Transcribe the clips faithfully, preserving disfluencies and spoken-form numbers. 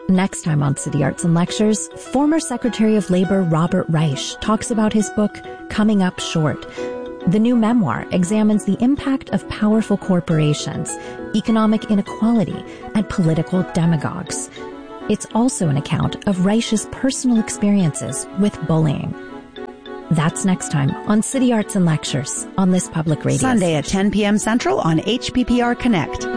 Next time on City Arts and Lectures, former Secretary of Labor Robert Reich talks about his book, Coming Up Short. The new memoir examines the impact of powerful corporations, economic inequality, and political demagogues. It's also an account of Reich's personal experiences with bullying. That's next time on City Arts and Lectures on this public radio Sunday station. at ten p.m. Central on H P P R Connect.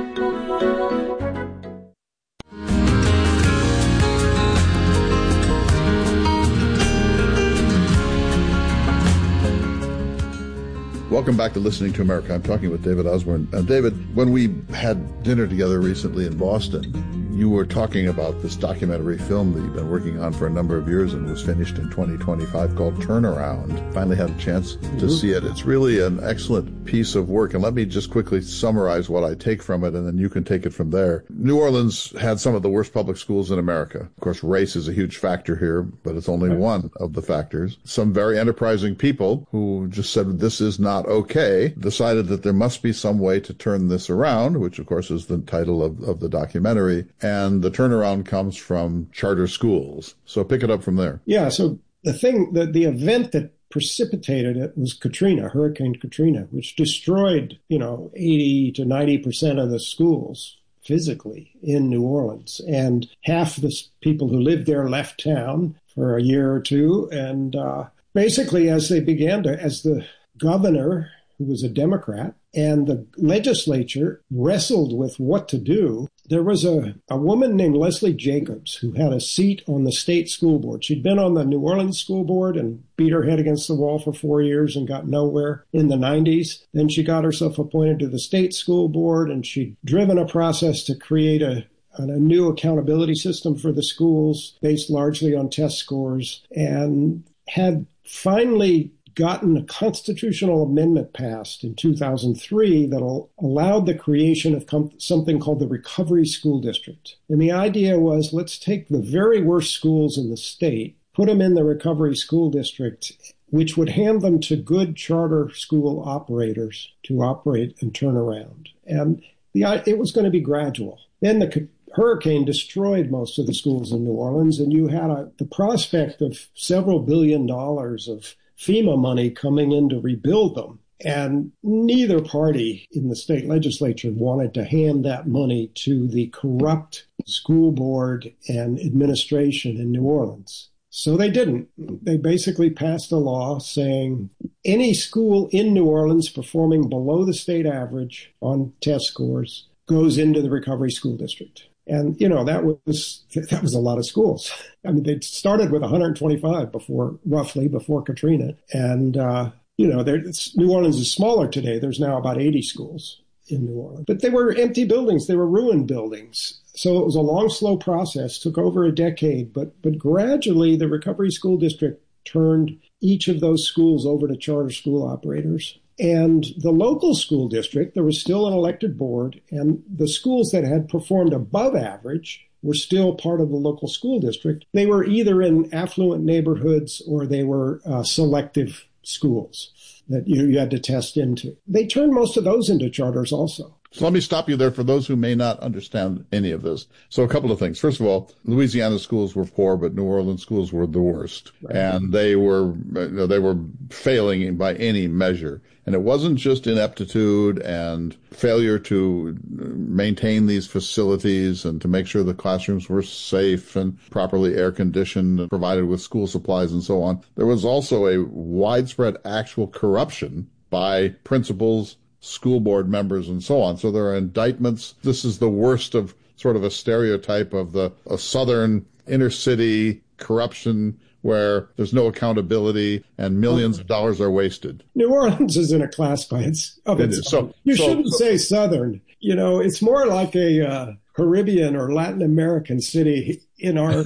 Welcome back to Listening to America. I'm talking with David Osborne. Uh, David, when we had dinner together recently in Boston, you were talking about this documentary film that you've been working on for a number of years and was finished in twenty twenty-five called Turnaround. Finally had a chance mm-hmm. to see it. It's really an excellent piece of work. And let me just quickly summarize what I take from it, and then you can take it from there. New Orleans had some of the worst public schools in America. Of course, race is a huge factor here, but it's only right. one of the factors. Some very enterprising people who just said, this is not okay, decided that there must be some way to turn this around, which of course is the title of, of the documentary. And the turnaround comes from charter schools. So pick it up from there. Yeah. So the thing, the, the event that precipitated it was Katrina, Hurricane Katrina, which destroyed, you know, eighty to ninety percent of the schools physically in New Orleans. And half the people who lived there left town for a year or two. And uh, basically, as they began to, as the governor, who was a Democrat, and the legislature wrestled with what to do, there was a, a woman named Leslie Jacobs who had a seat on the state school board. She'd been on the New Orleans school board and beat her head against the wall for four years and got nowhere in the nineties. Then she got herself appointed to the state school board, and she'd driven a process to create a a new accountability system for the schools based largely on test scores, and had finally gotten a constitutional amendment passed in two thousand three that allowed the creation of com- something called the Recovery School District. And the idea was, let's take the very worst schools in the state, put them in the Recovery School District, which would hand them to good charter school operators to operate and turn around. And the it was going to be gradual. Then the hurricane destroyed most of the schools in New Orleans, and you had a, the prospect of several billion dollars of FEMA money coming in to rebuild them. And neither party in the state legislature wanted to hand that money to the corrupt school board and administration in New Orleans. So they didn't. They basically passed a law saying any school in New Orleans performing below the state average on test scores goes into the Recovery School District. And, you know, that was that was a lot of schools. I mean, they started with one hundred twenty-five before, roughly, before Katrina. And, uh, you know, New Orleans is smaller today. There's now about eighty schools in New Orleans. But they were empty buildings. They were ruined buildings. So it was a long, slow process, took over a decade. But, but gradually, the Recovery School District turned each of those schools over to charter school operators. And the local school district, there was still an elected board, and the schools that had performed above average were still part of the local school district. They were either in affluent neighborhoods or they were uh, selective schools that you, you had to test into. They turned most of those into charters also. So let me stop you there for those who may not understand any of this. So a couple of things. First of all, Louisiana schools were poor, but New Orleans schools were the worst. Right. And they were, you know, they were failing by any measure. And it wasn't just ineptitude and failure to maintain these facilities and to make sure the classrooms were safe and properly air conditioned and provided with school supplies and so on. There was also a widespread actual corruption by principals, school board members, and so on. So there are indictments. This is the worst of sort of a stereotype of the a southern inner city corruption where there's no accountability and millions of dollars are wasted. New Orleans is in a class by its of its own. So, you so, shouldn't so, say southern. You know, it's more like a uh, Caribbean or Latin American city in our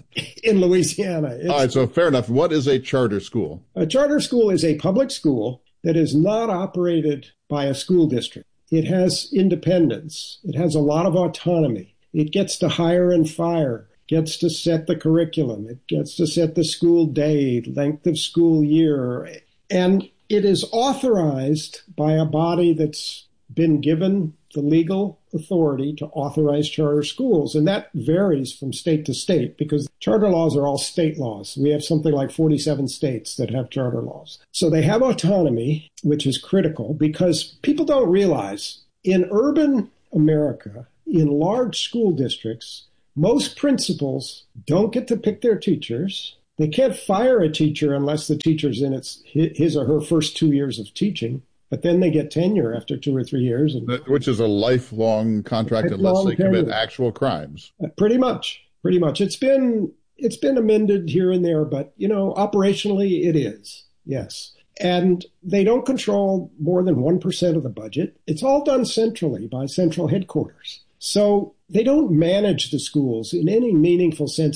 in Louisiana. It's, all right, so fair enough. What is a charter school? A charter school is a public school that is not operated by a school district. It has independence. It has a lot of autonomy. It gets to hire and fire, gets to set the curriculum. It gets to set the school day, length of school year. And it is authorized by a body that's been given the legal authority to authorize charter schools. And that varies from state to state because charter laws are all state laws. We have something like forty-seven states that have charter laws. So they have autonomy, which is critical because people don't realize in urban America, in large school districts, most principals don't get to pick their teachers. They can't fire a teacher unless the teacher's in its his or her first two years of teaching. But then they get tenure after two or three years. And, Which is a lifelong contract lifelong unless they tenure. commit actual crimes. Uh, pretty much. Pretty much. It's been it's been amended here and there, but, you know, operationally it is. Yes. And they don't control more than one percent of the budget. It's all done centrally by central headquarters. So they don't manage the schools in any meaningful sense